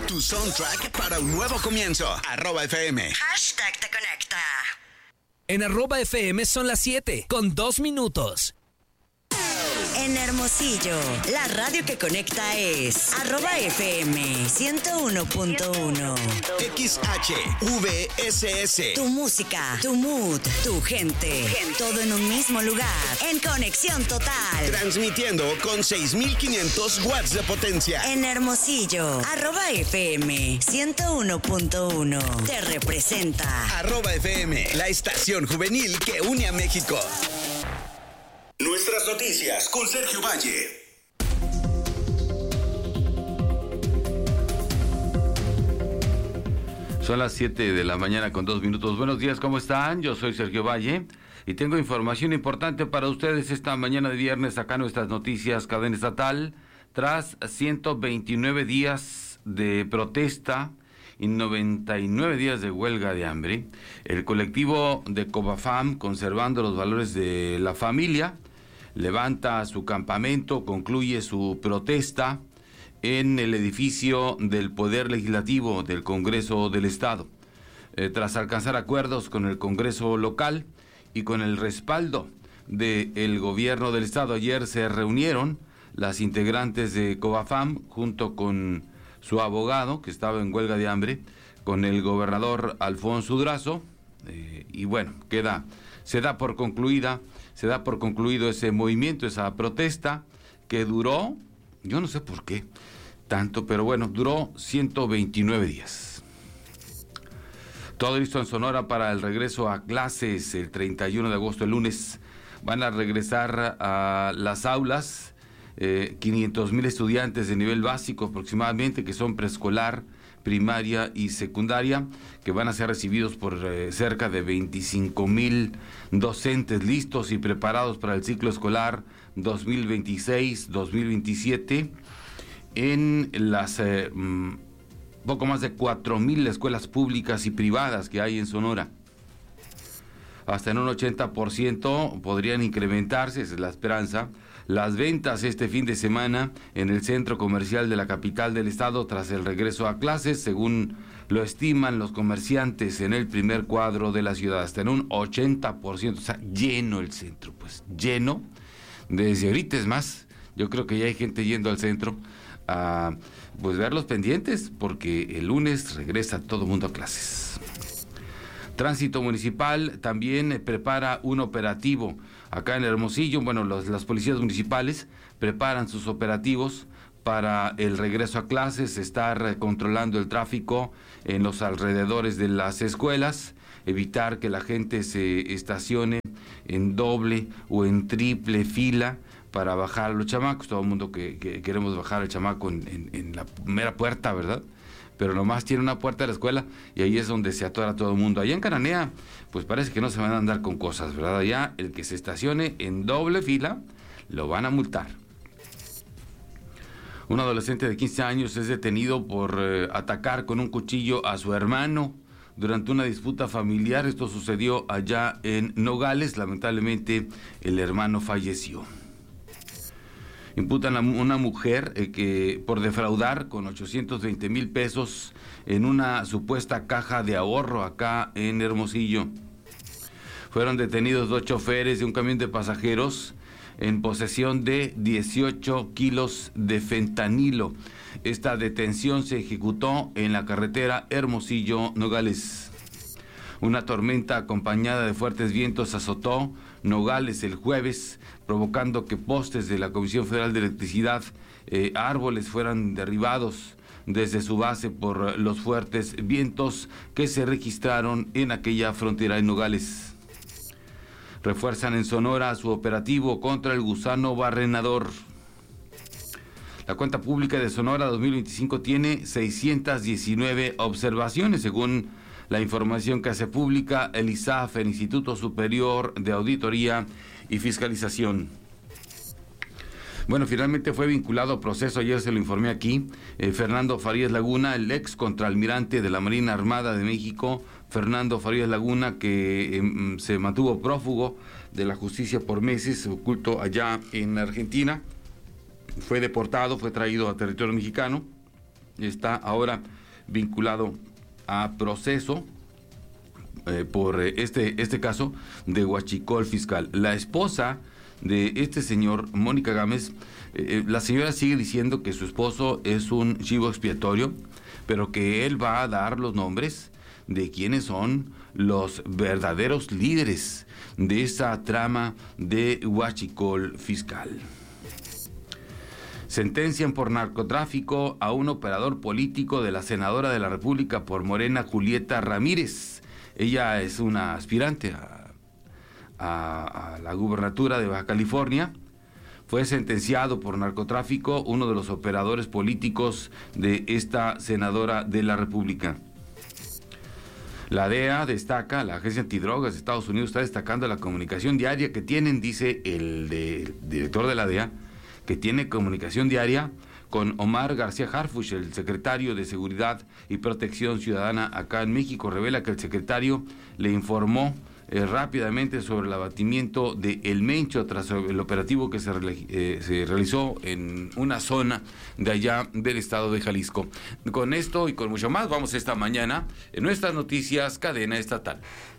Tu soundtrack para un nuevo comienzo. @FM. Te conecta. En @FM son las 7:02. En Hermosillo, la radio que conecta es @FM 101.1. XHVSS. Tu música, tu mood, tu gente. Todo en un mismo lugar. En conexión total. Transmitiendo con 6,500 watts de potencia. En Hermosillo, @FM 101.1. Te representa. @FM, la estación juvenil que une a México. Nuestras noticias con Sergio Valle. Son las 7:02. Buenos días, ¿cómo están? Yo soy Sergio Valle y tengo información importante para ustedes esta mañana de viernes acá en nuestras noticias cadena estatal. Tras 129 días de protesta y 99 días de huelga de hambre, el colectivo de Covafam, conservando los valores de la familia, levanta su campamento, concluye su protesta en el edificio del Poder Legislativo del Congreso del Estado. Tras alcanzar acuerdos con el Congreso local y con el respaldo del gobierno del Estado, ayer se reunieron las integrantes de Covafam junto con su abogado, que estaba en huelga de hambre, con el gobernador Alfonso Durazo, y bueno, se da por concluido ese movimiento, esa protesta, que duró, yo no sé por qué tanto, pero bueno, duró 129 días. Todo listo en Sonora para el regreso a clases el 31 de agosto, el lunes. Van a regresar a las aulas 500,000 estudiantes de nivel básico aproximadamente, que son preescolar, primaria y secundaria, que van a ser recibidos por cerca de 25,000 docentes listos y preparados para el ciclo escolar 2026-2027 en las poco más de 4,000 escuelas públicas y privadas que hay en Sonora. Hasta en un 80% podrían incrementarse, esa es la esperanza, las ventas este fin de semana en el centro comercial de la capital del estado tras el regreso a clases, según lo estiman los comerciantes en el primer cuadro de la ciudad, hasta en un 80%, o sea, lleno el centro, pues lleno, desde ahorita es más, yo creo que ya hay gente yendo al centro a pues ver los pendientes, porque el lunes regresa todo el mundo a clases. Tránsito Municipal también prepara un operativo acá en Hermosillo. Bueno, las policías municipales preparan sus operativos para el regreso a clases, estar controlando el tráfico en los alrededores de las escuelas, evitar que la gente se estacione en doble o en triple fila para bajar a los chamacos. Todo el mundo que queremos bajar al chamaco en la primera puerta, ¿verdad? Pero nomás tiene una puerta de la escuela y ahí es donde se atora todo el mundo. Allá en Cananea, pues parece que no se van a andar con cosas, ¿verdad? Allá el que se estacione en doble fila, lo van a multar. Un adolescente de 15 años es detenido por atacar con un cuchillo a su hermano durante una disputa familiar. Esto sucedió allá en Nogales. Lamentablemente, el hermano falleció. Imputan a una mujer que por defraudar con 820,000 pesos en una supuesta caja de ahorro acá en Hermosillo. Fueron detenidos 2 choferes de un camión de pasajeros en posesión de 18 kilos de fentanilo. Esta detención se ejecutó en la carretera Hermosillo-Nogales. Una tormenta acompañada de fuertes vientos azotó Nogales el jueves, provocando que postes de la Comisión Federal de Electricidad, árboles fueran derribados desde su base por los fuertes vientos que se registraron en aquella frontera en Nogales. Refuerzan en Sonora su operativo contra el gusano barrenador. La cuenta pública de Sonora 2025 tiene 619 observaciones, según la información que hace pública el ISAF, el Instituto Superior de Auditoría y Fiscalización. Bueno, finalmente fue vinculado a proceso, ayer se lo informé aquí, Fernando Farías Laguna, el ex contraalmirante de la Marina Armada de México, Fernando Farías Laguna, que se mantuvo prófugo de la justicia por meses, oculto allá en Argentina, fue deportado, fue traído a territorio mexicano está ahora vinculado a proceso por este caso de huachicol fiscal. La esposa de este señor, Mónica Gámez, la señora sigue diciendo que su esposo es un chivo expiatorio, pero que él va a dar los nombres de quiénes son los verdaderos líderes de esa trama de huachicol fiscal. Sentencian por narcotráfico a un operador político de la senadora de la República por Morena, Julieta Ramírez. Ella es una aspirante a la gubernatura de Baja California. Fue sentenciado por narcotráfico uno de los operadores políticos de esta senadora de la República. La DEA destaca, la Agencia Antidrogas de Estados Unidos está destacando la comunicación diaria que tienen, dice el director de la DEA, que tiene comunicación diaria con Omar García Harfuch, el secretario de Seguridad y Protección Ciudadana acá en México. Revela que el secretario le informó rápidamente sobre el abatimiento de El Mencho tras el operativo que se realizó en una zona de allá del estado de Jalisco. Con esto y con mucho más vamos esta mañana en nuestras noticias Cadena Estatal.